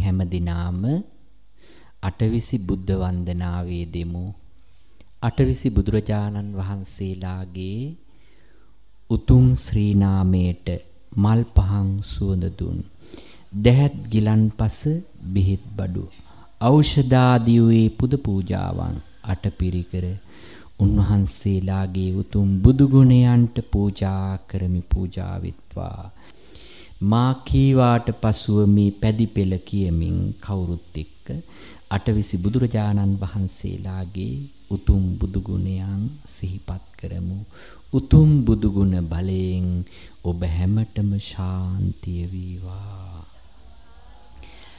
හැම දිනාම අටවිසි බුද්ධ වන්දනාවේ දෙමු. අටවිසි බුදුරජාණන් වහන්සේලාගේ උතුම් ශ්‍රී නාමයට මල් පහන් සුවඳ දුන් දැහත් ගිලන්පස බෙහෙත් බඩු ඖෂධාදී වූ පුද පූජාවන් අටපිරිකර උන්වහන්සේලාගේ උතුම් බුදු ගුණයන්ට පූජා කරමි. පූජා වෙත්වා. මා කීවාට පසුව මේ පැදි පෙළ කියමින් කවුරුත් එක්ක අටවිසි බුදුරජාණන් වහන්සේලාගේ උතුම් බුදු ගුණයන් සිහිපත් කරමු. උතුම් බුදු ගුණ බලයෙන් ඔබ හැමතෙම ශාන්තිය වේවා.